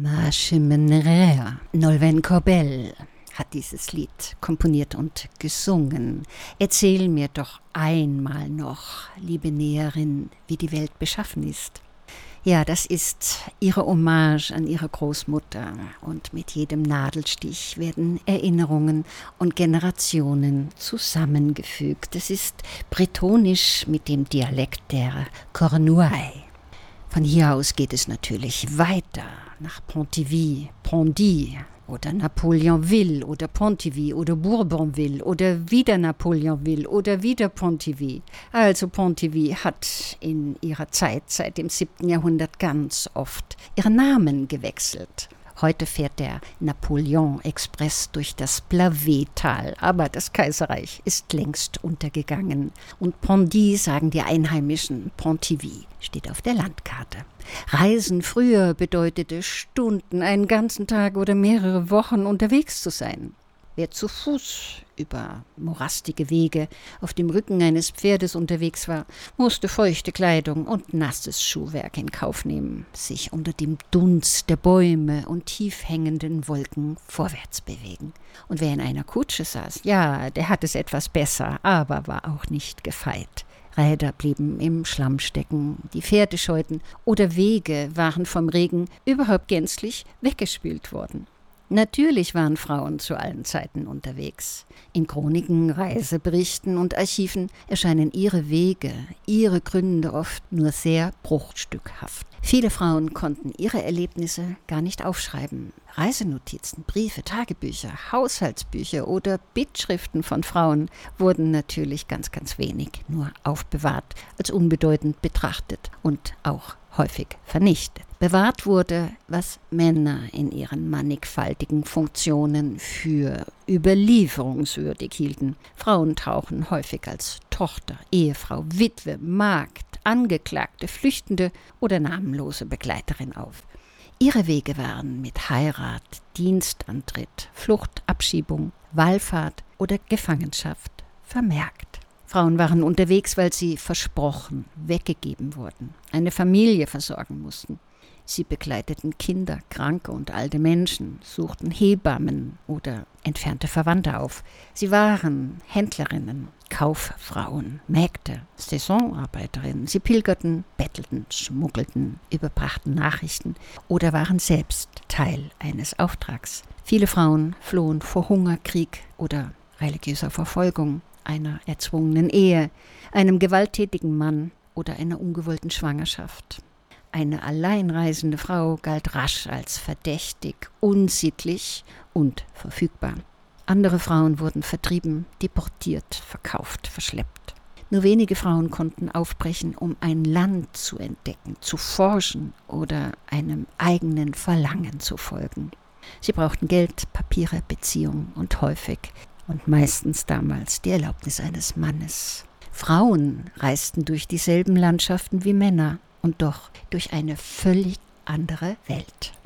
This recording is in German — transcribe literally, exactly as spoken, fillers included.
Ma Chimènera, Nolwenn Corbel hat dieses Lied komponiert und gesungen. Erzähl mir doch einmal noch, liebe Näherin, wie die Welt beschaffen ist. Ja, das ist ihre Hommage an ihre Großmutter. Und mit jedem Nadelstich werden Erinnerungen und Generationen zusammengefügt. Es ist bretonisch mit dem Dialekt der Cornouailles. Von hier aus geht es natürlich weiter nach Pontivy, Pondy oder Napoleonville oder Pontivy oder Bourbonville oder wieder Napoleonville oder wieder Pontivy. Also Pontivy hat in ihrer Zeit seit dem siebten Jahrhundert ganz oft ihren Namen gewechselt. Heute fährt der Napoleon-Express durch das Blavet-Tal, aber das Kaiserreich ist längst untergegangen. Und Pondy sagen die Einheimischen, Pontivy steht auf der Landkarte. Reisen früher bedeutete Stunden, einen ganzen Tag oder mehrere Wochen unterwegs zu sein. Wer zu Fuß über morastige Wege auf dem Rücken eines Pferdes unterwegs war, musste feuchte Kleidung und nasses Schuhwerk in Kauf nehmen, sich unter dem Dunst der Bäume und tief hängenden Wolken vorwärts bewegen. Und wer in einer Kutsche saß, ja, der hat es etwas besser, aber war auch nicht gefeit. Räder blieben im Schlamm stecken, die Pferde scheuten oder Wege waren vom Regen überhaupt gänzlich weggespült worden. Natürlich waren Frauen zu allen Zeiten unterwegs. In Chroniken, Reiseberichten und Archiven erscheinen ihre Wege, ihre Gründe oft nur sehr bruchstückhaft. Viele Frauen konnten ihre Erlebnisse gar nicht aufschreiben. Reisenotizen, Briefe, Tagebücher, Haushaltsbücher oder Bittschriften von Frauen wurden natürlich ganz, ganz wenig nur aufbewahrt, als unbedeutend betrachtet und auch häufig vernichtet. Bewahrt wurde, was Männer in ihren mannigfaltigen Funktionen für überlieferungswürdig hielten. Frauen tauchen häufig als Tochter, Ehefrau, Witwe, Magd, Angeklagte, Flüchtende oder namenlose Begleiterin auf. Ihre Wege waren mit Heirat, Dienstantritt, Flucht, Abschiebung, Wallfahrt oder Gefangenschaft vermerkt. Frauen waren unterwegs, weil sie versprochen, weggegeben wurden, eine Familie versorgen mussten. Sie begleiteten Kinder, kranke und alte Menschen, suchten Hebammen oder entfernte Verwandte auf. Sie waren Händlerinnen, Kauffrauen, Mägde, Saisonarbeiterinnen. Sie pilgerten, bettelten, schmuggelten, überbrachten Nachrichten oder waren selbst Teil eines Auftrags. Viele Frauen flohen vor Hunger, Krieg oder religiöser Verfolgung, einer erzwungenen Ehe, einem gewalttätigen Mann oder einer ungewollten Schwangerschaft. Eine alleinreisende Frau galt rasch als verdächtig, unsittlich und verfügbar. Andere Frauen wurden vertrieben, deportiert, verkauft, verschleppt. Nur wenige Frauen konnten aufbrechen, um ein Land zu entdecken, zu forschen oder einem eigenen Verlangen zu folgen. Sie brauchten Geld, Papiere, Beziehungen und häufig und meistens damals die Erlaubnis eines Mannes. Frauen reisten durch dieselben Landschaften wie Männer und doch durch eine völlig andere Welt.